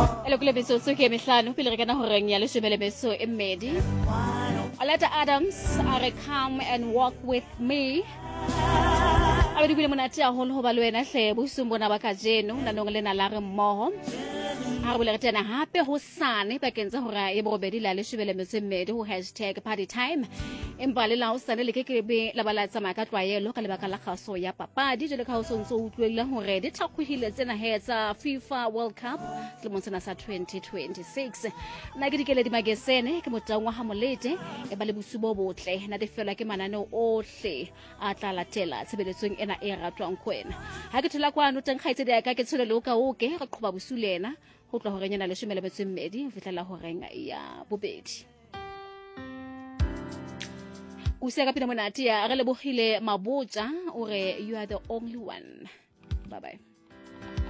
Kule beso ke emihlanu pele re kana horeng ya leshebele beso e mmedi. Aleta Adams are come and walk with me. Abedi bile monate a holo ho ba le wena hle bosumbona ba kajeno na nong le na la re mmoho. Ha re bole re tena hape ho sane ba kenza hora e borobedi la leshebele beso e mmedi ho #partytime. Empa le la ho sane le ke be la bala tsama ka tlwaelo ka lebaka la kgaso ya papadi jele ka ho sontso utlwela hore di thakhuhile tsena he tsa FIFA World Cup selemong sena sa 2026 na ke dikele di magesene ke motangwa ha molete e ba le bosubo botle na di fela ke manane ohle a tla latela tshebeletsong ena e ratwang kwena ha ke thola kwano teng khaitse di ka ke tsholo ka oke re qhoba bosulena ho tla hore nyana le shemele betsemmedi ho fitlela ho renga ya bobedi Useka pina monate ya re lebogile mabotja ore you are the only one. Bye bye.